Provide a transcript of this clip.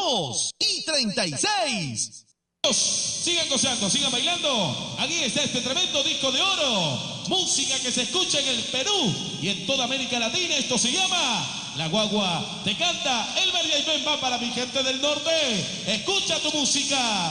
2:36. Sigan gozando, sigan bailando. Aquí está este tremendo disco de oro. Música que se escucha en el Perú y en toda América Latina. Esto se llama La Guagua Te Canta. El María y va para mi gente del norte. Escucha tu música.